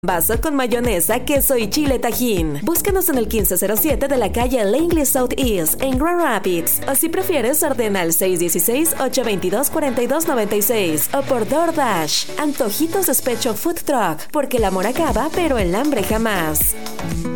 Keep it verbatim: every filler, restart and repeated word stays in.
Vaso con mayonesa, queso y chile Tajín. Búscanos en el quince cero siete de la calle Langley Southeast en Grand Rapids. O si prefieres, ordena al seis uno seis, ocho dos dos, cuatro dos nueve seis o por DoorDash. Antojitos Despecho Food Truck, porque el amor acaba, pero el hambre jamás.